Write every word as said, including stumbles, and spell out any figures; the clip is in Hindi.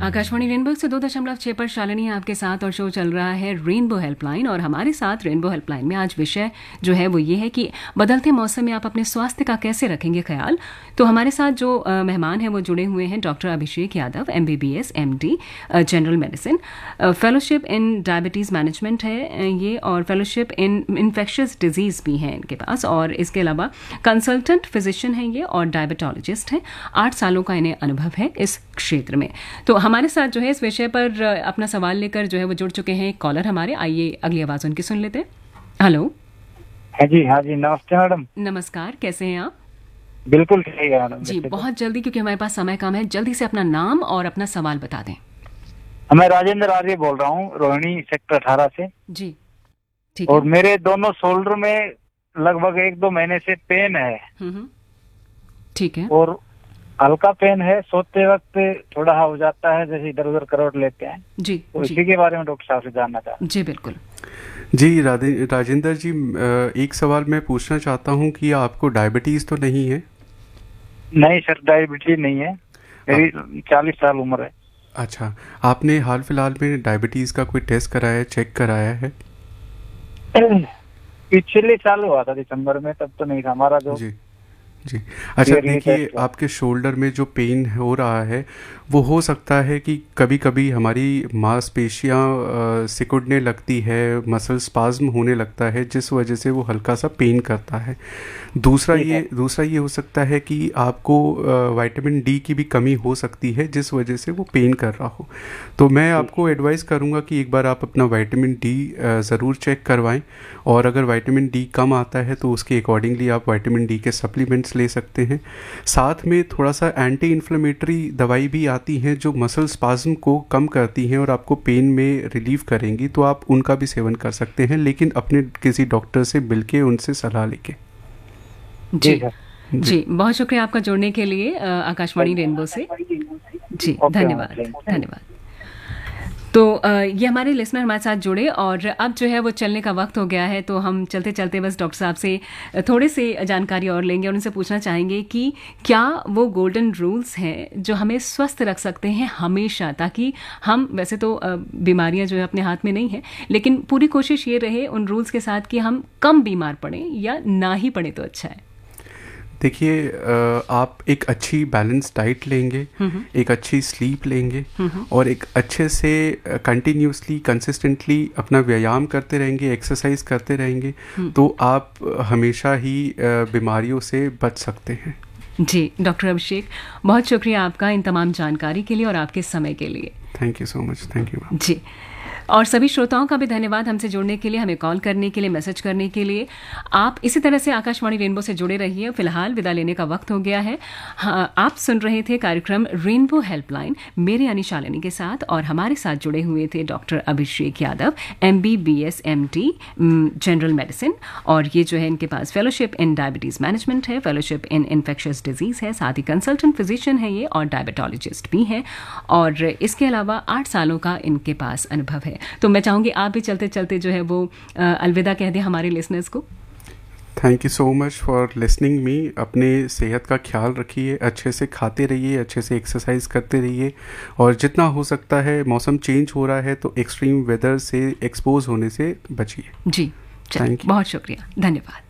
आकाशवाणी रेनबो से दो दशमलव छः पर शालिनी आपके साथ और शो चल रहा है रेनबो हेल्पलाइन। और हमारे साथ रेनबो हेल्पलाइन में आज विषय जो है वो ये है कि बदलते मौसम में आप अपने स्वास्थ्य का कैसे रखेंगे ख्याल। तो हमारे साथ जो आ, मेहमान हैं वो जुड़े हुए हैं doctor Abhishek Yadav, M B B S M D general medicine, fellowship in diabetes management है ये, और फेलोशिप इन इन्फेक्शियस डिजीज़ भी है इनके पास, और इसके अलावा कंसल्टेंट फिजिशियन है ये और डायबिटोलॉजिस्ट हैं। आठ सालों का इन्हें अनुभव है इस क्षेत्र में। तो हमारे साथ जो है इस विषय पर अपना सवाल लेकर जो है वो जुड़ चुके हैं कॉलर हमारे। आइए अगली आवाज उनकी सुन लेते हैं। हेलो। हाँ जी, हाँ जी, नमस्ते मैडम। नमस्कार, कैसे हैं आप? बिल्कुल ठीक है मैडम जी, बहुत जल्दी, क्योंकि हमारे पास समय कम है, जल्दी से अपना नाम और अपना सवाल बता दें। मैं राजेंद्र आर्य बोल रहा हूँ, रोहिणी सेक्टर अठारह से। जी ठीक है। और मेरे दोनों शोल्डर में लगभग एक दो महीने से पेन है। ठीक है। और हल्का पेन है, सोते वक्त थोड़ा हो जाता है, जैसे इधर उधर करवट लेते हैं। जी, तो जी। इसी के बारे में डॉक्टर साहब से जानना चाहता हूँ। जी बिल्कुल। जी राजेंद्र जी, एक सवाल मैं पूछना चाहता हूँ कि आपको डायबिटीज़ तो नहीं है? नहीं सर, डायबिटीज नहीं है, मेरी चालीस साल उम्र है। अच्छा, आपने हाल फिलहाल में डायबिटीज़ का कोई टेस्ट कराया, चेक कराया है? पिछले साल हुआ था दिसंबर में, तब तो नहीं था हमारा जो। जी जी। अच्छा, देखिए आपके शोल्डर में जो पेन हो रहा है वो हो सकता है कि कभी कभी हमारी मांसपेशियां सिकुड़ने लगती है, मसल स्पाज्म होने लगता है, जिस वजह से वो हल्का सा पेन करता है। दूसरा ये दूसरा ये हो सकता है कि आपको विटामिन डी की भी कमी हो सकती है, जिस वजह से वो पेन कर रहा हो। तो मैं आपको एडवाइस करूँगा कि एक बार आप अपना विटामिन डी ज़रूर चेक करवाएं, और अगर विटामिन डी कम आता है तो उसके अकॉर्डिंगली आप विटामिन डी के सप्लीमेंट्स ले सकते हैं। साथ में थोड़ा सा एंटी इन्फ्लेमेटरी दवाई भी आती हैं जो मसल स्पाज्म को कम करती हैं और आपको पेन में रिलीफ करेंगी, तो आप उनका भी सेवन कर सकते हैं, लेकिन अपने किसी डॉक्टर से मिलके उनसे सलाह लेके। जी जी, जी बहुत शुक्रिया आपका जुड़ने के लिए आकाशवाणी रेनबो से। जी धन्यवाद धन्यवाद। तो ये हमारे लिसनर हमारे साथ जुड़े, और अब जो है वो चलने का वक्त हो गया है, तो हम चलते चलते बस डॉक्टर साहब से थोड़ी सी जानकारी और लेंगे और उनसे पूछना चाहेंगे कि क्या वो गोल्डन रूल्स हैं जो हमें स्वस्थ रख सकते हैं हमेशा, ताकि हम, वैसे तो बीमारियां जो है अपने हाथ में नहीं है, लेकिन पूरी कोशिश ये रहे उन रूल्स के साथ कि हम कम बीमार पड़ें या ना ही पड़े तो अच्छा है। देखिए, आप एक अच्छी बैलेंस डाइट लेंगे, एक अच्छी स्लीप लेंगे, और एक अच्छे से कंटिन्यूसली कंसिस्टेंटली अपना व्यायाम करते रहेंगे, एक्सरसाइज करते रहेंगे, तो आप हमेशा ही बीमारियों से बच सकते हैं। जी डॉक्टर अभिषेक, बहुत शुक्रिया आपका इन तमाम जानकारी के लिए और आपके समय के लिए। Thank you so much. Thank you ma'am. जी, और सभी श्रोताओं का भी धन्यवाद हमसे जुड़ने के लिए, हमें कॉल करने के लिए, मैसेज करने के लिए। आप इसी तरह से आकाशवाणी रेनबो से जुड़े रहिए। फिलहाल विदा लेने का वक्त हो गया है। हाँ, आप सुन रहे थे कार्यक्रम रेनबो हेल्पलाइन मेरे यानी शालिनी के साथ, और हमारे साथ जुड़े हुए थे doctor Abhishek Yadav, M B B S M D general medicine, और ये जो है इनके पास फेलोशिप इन डायबिटीज़ मैनेजमेंट है, फेलोशिप इन इन्फेक्शियस डिजीज़ है, साथ ही कंसल्टेंट फिजिशियन है ये और डायबिटोलॉजिस्ट भी हैं, और इसके अलावा आठ सालों का इनके पास अनुभव है। तो मैं चाहूंगी आप भी चलते चलते जो है वो अलविदा कह दें हमारे लिसनर्स को। Thank you so much for listening me. अपने सेहत का ख्याल रखिए, अच्छे से खाते रहिए, अच्छे से एक्सरसाइज करते रहिए, और जितना हो सकता है, मौसम चेंज हो रहा है तो एक्सट्रीम वेदर से एक्सपोज होने से बचिए। जी, थैंक यू, बहुत शुक्रिया, धन्यवाद।